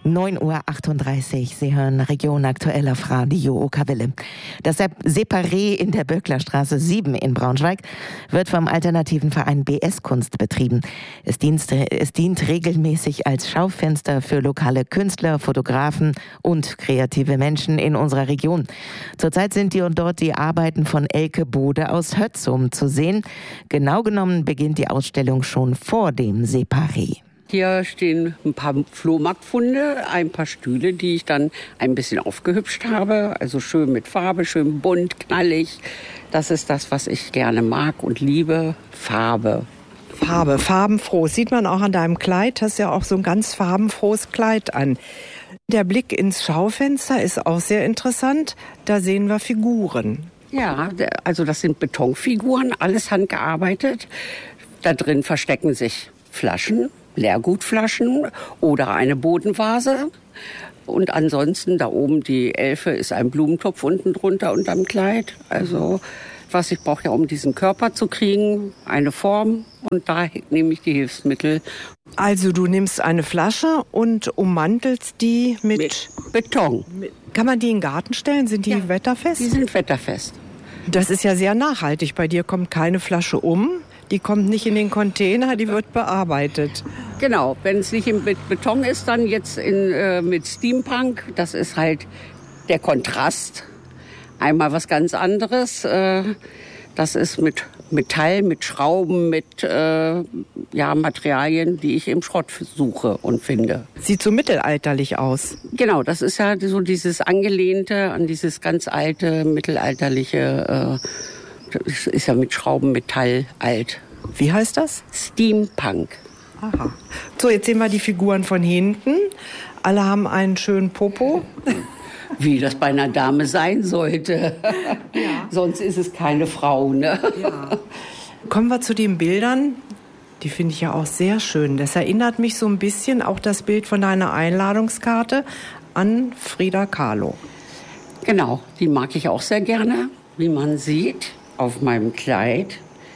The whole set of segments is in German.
9:38 Uhr. Sie hören Region aktuell auf Radio Okawelle. Das Separé in der Böcklerstraße 7 in Braunschweig wird vom alternativen Verein BS Kunst betrieben. Es dient regelmäßig als Schaufenster für lokale Künstler, Fotografen und kreative Menschen in unserer Region. Zurzeit sind dort die Arbeiten von Elke Bode aus Hötzum zu sehen. Genau genommen beginnt die Ausstellung schon vor dem Separé. Hier stehen ein paar Flohmarktfunde, ein paar Stühle, die ich dann ein bisschen aufgehübscht habe. Also schön mit Farbe, schön bunt, knallig. Das ist das, was ich gerne mag und liebe. Farbe. Farbe, farbenfroh. Sieht man auch an deinem Kleid. Hast ja auch so ein ganz farbenfrohes Kleid an. Der Blick ins Schaufenster ist auch sehr interessant. Da sehen wir Figuren. Ja, also das sind Betonfiguren, alles handgearbeitet. Da drin verstecken sich Flaschen. Leergutflaschen oder eine Bodenvase. Und ansonsten da oben die Elfe ist ein Blumentopf unten drunter unterm Kleid. Also was ich brauche ja, um diesen Körper zu kriegen, eine Form. Und da nehme ich die Hilfsmittel. Also du nimmst eine Flasche und ummantelst die mit Beton. Kann man die in den Garten stellen? Sind die wetterfest? Die sind wetterfest. Das ist ja sehr nachhaltig. Bei dir kommt keine Flasche um. Die kommt nicht in den Container, die wird bearbeitet. Genau, wenn es nicht mit Beton ist, dann jetzt mit Steampunk. Das ist halt der Kontrast. Einmal was ganz anderes. Das ist mit Metall, mit Schrauben, mit Materialien, die ich im Schrott suche und finde. Sieht so mittelalterlich aus. Genau, das ist ja so dieses Angelehnte an dieses ganz alte, mittelalterliche. Das ist ja mit Schrauben, Metall, alt. Wie heißt das? Steampunk. Aha. So, jetzt sehen wir die Figuren von hinten. Alle haben einen schönen Popo. Wie das bei einer Dame sein sollte. Ja. Sonst ist es keine Frau, ne? Ja. Kommen wir zu den Bildern. Die finde ich ja auch sehr schön. Das erinnert mich so ein bisschen, auch das Bild von deiner Einladungskarte, an Frida Kahlo. Genau, die mag ich auch sehr gerne, wie man sieht. Auf meinem Kleid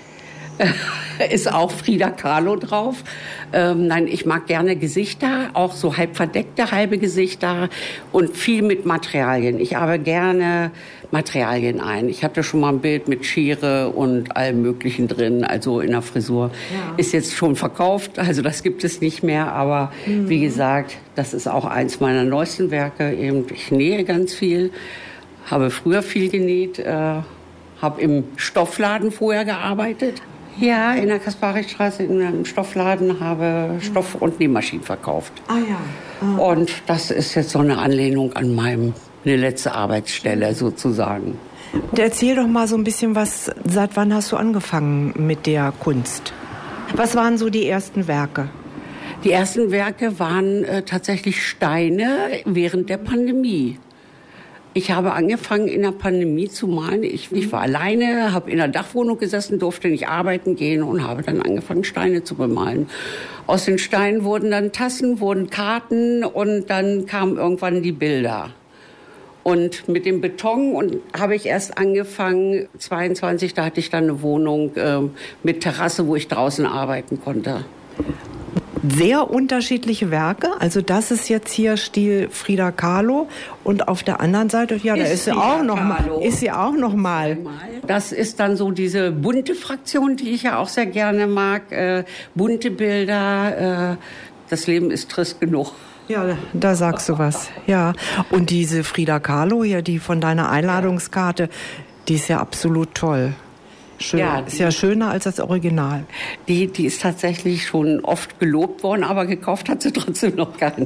ist auch Frida Kahlo drauf. Nein, ich mag gerne Gesichter, auch so halb verdeckte halbe Gesichter und viel mit Materialien. Ich arbeite gerne Materialien ein. Ich hatte schon mal ein Bild mit Schere und allem Möglichen drin, also in der Frisur. Ja. Ist jetzt schon verkauft, also das gibt es nicht mehr. Aber wie gesagt, das ist auch eins meiner neuesten Werke. Eben, ich nähe ganz viel, habe früher viel genäht, habe im Stoffladen vorher gearbeitet. Ja, in der Kasparistraße in einem Stoffladen habe Stoff- und Nähmaschinen verkauft. Ah ja. Und das ist jetzt so eine Anlehnung an meine letzte Arbeitsstelle sozusagen. Und erzähl doch mal so ein bisschen was, seit wann hast du angefangen mit der Kunst? Was waren so die ersten Werke? Die ersten Werke waren tatsächlich Steine während der Pandemie. Ich habe angefangen in der Pandemie zu malen. Ich war alleine, habe in der Dachwohnung gesessen, durfte nicht arbeiten gehen und habe dann angefangen, Steine zu bemalen. Aus den Steinen wurden dann Tassen, wurden Karten und dann kamen irgendwann die Bilder. Und mit dem Beton habe ich erst angefangen, 22, da hatte ich dann eine Wohnung mit Terrasse, wo ich draußen arbeiten konnte. Sehr unterschiedliche Werke. Also das ist jetzt hier Stil Frida Kahlo und auf der anderen Seite, ja, da ist sie auch noch mal. Das ist dann so diese bunte Fraktion, die ich ja auch sehr gerne mag. Bunte Bilder. Das Leben ist trist genug. Ja, da sagst du was. Ja. Und diese Frida Kahlo hier, die von deiner Einladungskarte, die ist ja absolut toll. Schön. Ja, ist ja schöner als das Original. Die ist tatsächlich schon oft gelobt worden, aber gekauft hat sie trotzdem noch keiner.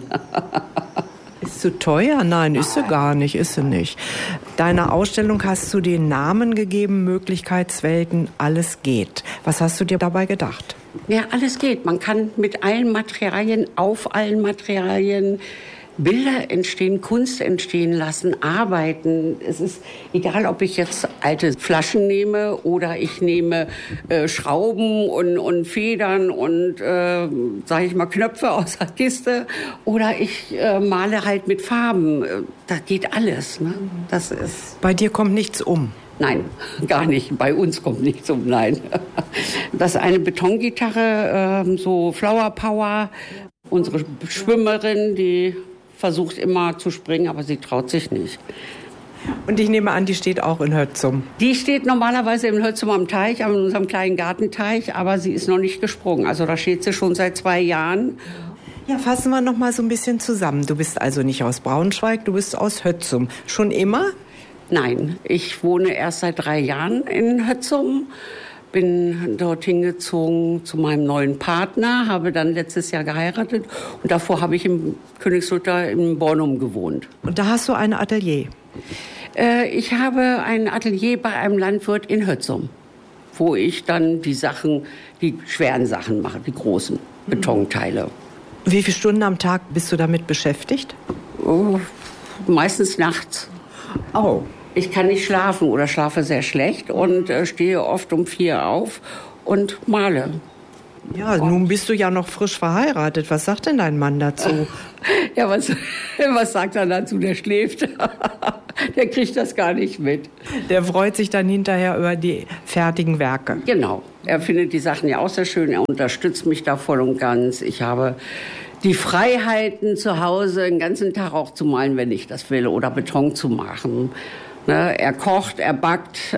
Ist sie teuer? Nein, ist sie gar nicht, ist sie nicht. Deiner Ausstellung hast du den Namen gegeben, Möglichkeitswelten, alles geht. Was hast du dir dabei gedacht? Ja, alles geht. Man kann mit allen Materialien, auf allen Materialien Bilder entstehen, Kunst entstehen lassen, arbeiten. Es ist egal, ob ich jetzt alte Flaschen nehme oder ich nehme Schrauben und Federn und, sage ich mal, Knöpfe aus der Kiste oder ich male halt mit Farben. Da geht alles. Ne? Das ist. Bei dir kommt nichts um? Nein, gar nicht. Bei uns kommt nichts um, nein. Das ist eine Betongitarre, so Flower Power. Unsere Schwimmerin, die versucht immer zu springen, aber sie traut sich nicht. Und ich nehme an, die steht auch in Hötzum. Die steht normalerweise in Hötzum am Teich, an unserem kleinen Gartenteich, aber sie ist noch nicht gesprungen. Also da steht sie schon seit 2 Jahren. Ja, fassen wir noch mal so ein bisschen zusammen. Du bist also nicht aus Braunschweig, du bist aus Hötzum. Schon immer? Nein, ich wohne erst seit 3 Jahren in Hötzum. Bin dorthin gezogen zu meinem neuen Partner, habe dann letztes Jahr geheiratet und davor habe ich im Königslutter in Bornum gewohnt. Und da hast du ein Atelier? Ich habe ein Atelier bei einem Landwirt in Hötzum, wo ich dann die schweren Sachen mache, die großen Betonteile. Wie viele Stunden am Tag bist du damit beschäftigt? Oh, meistens nachts. Oh. Ich kann nicht schlafen oder schlafe sehr schlecht und stehe oft um 4 auf und male. Ja, nun bist du ja noch frisch verheiratet. Was sagt denn dein Mann dazu? Ja, was sagt er dazu? Der schläft. Der kriegt das gar nicht mit. Der freut sich dann hinterher über die fertigen Werke. Genau. Er findet die Sachen ja auch sehr schön. Er unterstützt mich da voll und ganz. Ich habe die Freiheiten zu Hause, den ganzen Tag auch zu malen, wenn ich das will, oder Beton zu machen. Ne? Er kocht, er backt.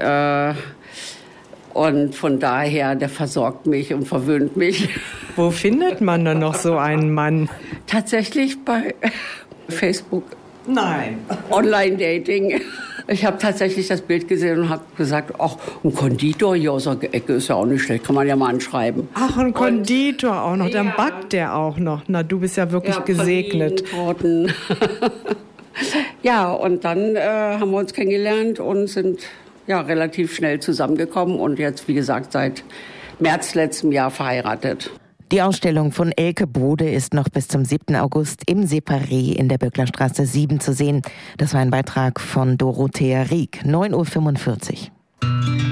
Und von daher, der versorgt mich und verwöhnt mich. Wo findet man denn noch so einen Mann? Tatsächlich bei Facebook. Nein. Online-Dating. Ich habe tatsächlich das Bild gesehen und habe gesagt, ach, ein Konditor hier aus der Ecke ist ja auch nicht schlecht, kann man ja mal anschreiben. Ach, ein Konditor auch noch, dann ja. Backt der auch noch. Na, du bist ja wirklich gesegnet. Torten. Ja, und dann haben wir uns kennengelernt und sind relativ schnell zusammengekommen und jetzt, wie gesagt, seit März letzten Jahr verheiratet. Die Ausstellung von Elke Bode ist noch bis zum 7. August im Separé in der Böcklerstraße 7 zu sehen. Das war ein Beitrag von Dorothea Rieck, 9:45 Uhr.